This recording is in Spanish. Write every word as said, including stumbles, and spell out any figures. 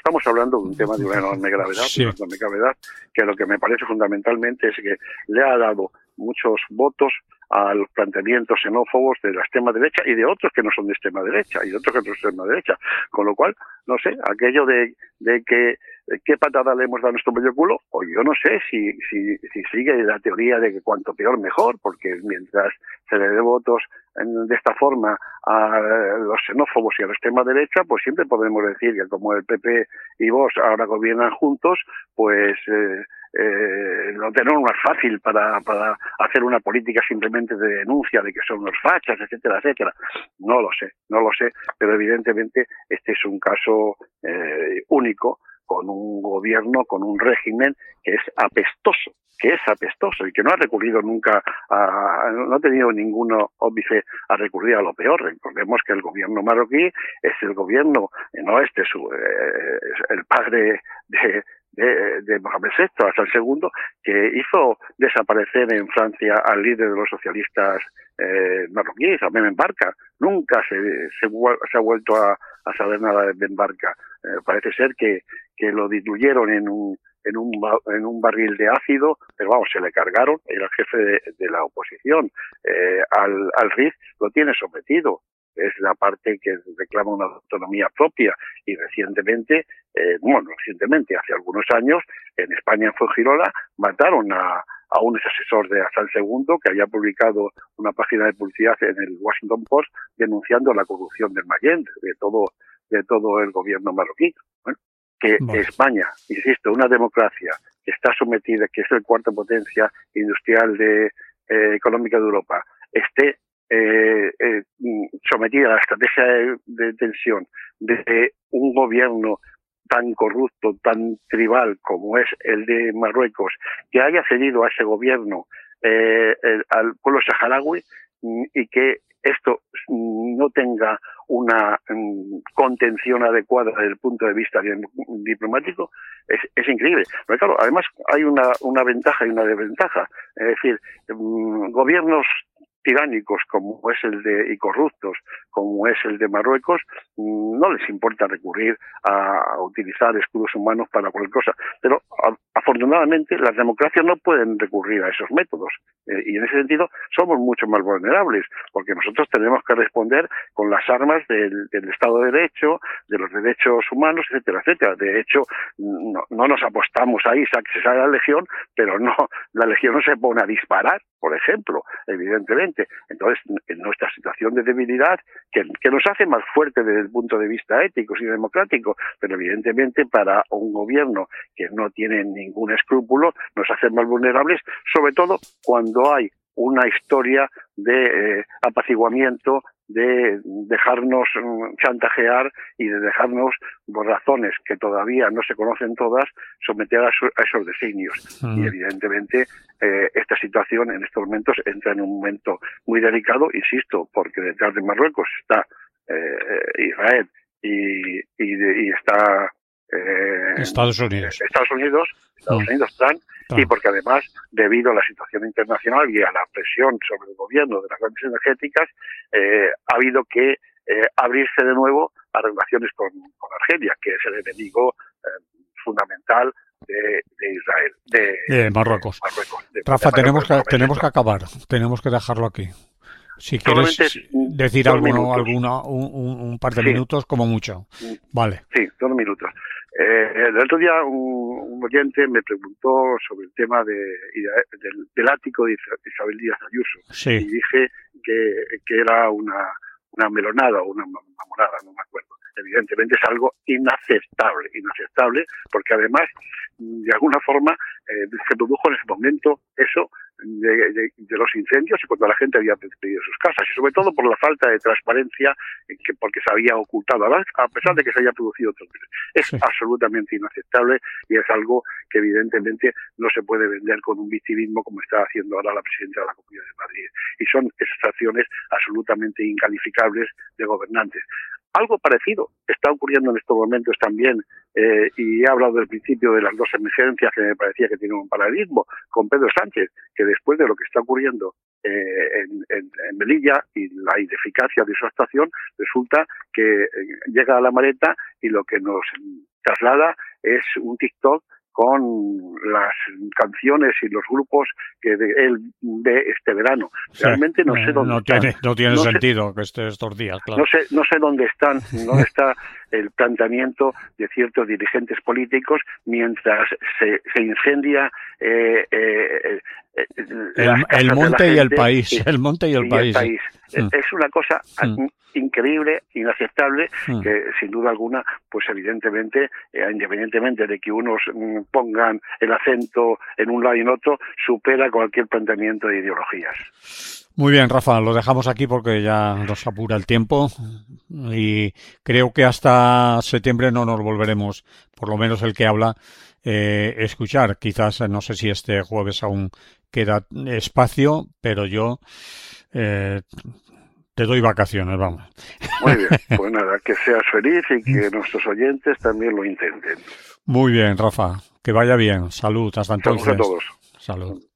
estamos hablando de un tema de una enorme gravedad, Sí. una enorme gravedad, que lo que me parece fundamentalmente es que le ha dado muchos votos a los planteamientos xenófobos de la extrema derecha y de otros que no son de extrema derecha y de otros que no son de extrema derecha. Con lo cual, no sé, aquello de, de que qué patada le hemos dado a nuestro medio culo, o yo no sé si, si, si sigue la teoría de que cuanto peor mejor, porque mientras se le dé votos en, de esta forma a los xenófobos y a la extrema derecha, pues siempre podemos decir que como el P P y Vox ahora gobiernan juntos, pues eh, eh, lo tenemos más fácil para, para hacer una política simplemente de denuncia de que son unos fachas, etcétera, etcétera. No lo sé, no lo sé, pero evidentemente este es un caso eh, único, con un gobierno, con un régimen que es apestoso, que es apestoso y que no ha recurrido nunca a, no ha tenido ninguno óbice a recurrir a lo peor. Recordemos que el gobierno marroquí es el gobierno, no este su, eh, el padre de, de, de Mohamed sexto, Hassan segundo, que hizo desaparecer en Francia al líder de los socialistas eh, marroquíes, a Ben Barka. Nunca se, se, se ha vuelto a, a saber nada de Ben Barka. Eh, parece ser que, que lo diluyeron en un en un en un barril de ácido, pero vamos, se le cargaron, era el jefe de, de la oposición. Eh, al, al R I F lo tiene sometido, es la parte que reclama una autonomía propia, y recientemente, eh, bueno, recientemente, hace algunos años, en España, en Fuengirola, mataron a a un asesor de Hassan segundo que había publicado una página de publicidad en el Washington Post denunciando la corrupción del Mayén, de todo de todo el gobierno marroquí. Bueno, que Vale. España, insisto, una democracia que está sometida, que es la cuarta potencia industrial de eh, económica de Europa, esté eh, eh, sometida a la estrategia de, de tensión de un gobierno tan corrupto, tan tribal como es el de Marruecos, que haya cedido a ese gobierno eh, el, al pueblo saharaui, y que esto no tenga una um, contención adecuada desde el punto de vista diplomático, es, es increíble. Pero claro, además hay una, una ventaja y una desventaja. Es decir, um, gobiernos tiránicos como es el de y corruptos como es el de Marruecos, no les importa recurrir a, a utilizar escudos humanos para cualquier cosa, pero a, afortunadamente las democracias no pueden recurrir a esos métodos, eh, y en ese sentido somos mucho más vulnerables, porque nosotros tenemos que responder con las armas del, del Estado de Derecho, de los derechos humanos, etcétera, etcétera. De hecho, no, no nos apostamos ahí, se sale la Legión, pero no, la Legión no se pone a disparar, por ejemplo, evidentemente. Entonces, en nuestra situación de debilidad, que, que nos hace más fuerte desde el punto de vista ético y democrático, pero evidentemente para un gobierno que no tiene ningún escrúpulo, nos hace más vulnerables, sobre todo cuando hay una historia de eh, apaciguamiento, de dejarnos chantajear y de dejarnos, por razones que todavía no se conocen todas, someter a, su, a esos designios. Uh-huh. Y evidentemente eh, esta situación en estos momentos entra en un momento muy delicado, insisto, porque detrás de Marruecos está eh, Israel y, y, de, y está eh, Estados Unidos. Estados Unidos, Estados uh-huh. Unidos, Trump, y porque además, debido a la situación internacional y a la presión sobre el gobierno de las grandes energéticas, eh, ha habido que eh, abrirse de nuevo a relaciones con, con Argelia, que es el enemigo eh, fundamental de, de Israel, de, de Marruecos. De Marruecos de, Rafa, de tenemos, Marruecos, que, tenemos que acabar, tenemos que dejarlo aquí. Si quieres decir alguno, alguna, un, un par de sí. minutos, como mucho. Vale. Sí, dos minutos. Eh, el otro día un, un oyente me preguntó sobre el tema de, de, del, del ático de Isabel Díaz Ayuso. Sí. Y dije que, que era una, una melonada o una mamorada, no me acuerdo. Evidentemente es algo inaceptable, inaceptable, porque además, de alguna forma, eh, se produjo en ese momento eso de, de, de los incendios y cuando la gente había pedido sus casas, y sobre todo por la falta de transparencia, eh, que porque se había ocultado, a pesar de que se haya producido otras veces. Es sí. absolutamente inaceptable y es algo que evidentemente no se puede vender con un victimismo como está haciendo ahora la presidenta de la Comunidad de Madrid. Y son esas acciones absolutamente incalificables de gobernantes. Algo parecido está ocurriendo en estos momentos también, eh, y he hablado del principio de las dos emergencias que me parecía que tienen un paralelismo, con Pedro Sánchez, que después de lo que está ocurriendo eh, en, en, en Melilla y la ineficacia de su actuación, resulta que eh, llega a la maleta y lo que nos traslada es un TikTok con las canciones y los grupos que de, él ve este verano. Realmente sí, no sé dónde no están. Tiene, no tiene no sentido sé, que esté estos días, claro. No sé, no sé dónde están, dónde está el planteamiento de ciertos dirigentes políticos mientras se, se incendia eh, eh, eh, el, el monte y el país, y, el monte y el y país. El país. Mm. Es una cosa mm. increíble, inaceptable, mm. que sin duda alguna, pues evidentemente, eh, independientemente de que unos mm, pongan el acento en un lado y en otro, supera cualquier planteamiento de ideologías. Muy bien, Rafa, lo dejamos aquí porque ya nos apura el tiempo y creo que hasta septiembre no nos volveremos, por lo menos el que habla, eh, escuchar. Quizás, no sé si este jueves aún queda espacio, pero yo eh, te doy vacaciones, vamos. Muy bien, pues nada, que seas feliz y que nuestros oyentes también lo intenten. Muy bien, Rafa, que vaya bien. Salud, hasta entonces. Saludos a todos. Salud.